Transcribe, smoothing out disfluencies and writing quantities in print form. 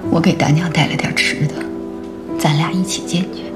我给大娘带了点吃的，咱俩一起进去。